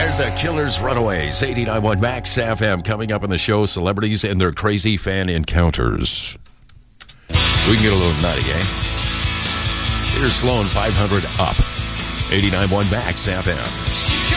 There's a Killers Runaways, 89.1 Max FM. Coming up on the show, celebrities and their crazy fan encounters. We can get a little nutty, eh? Here's Sloan 500 Up, 89.1 Max FM.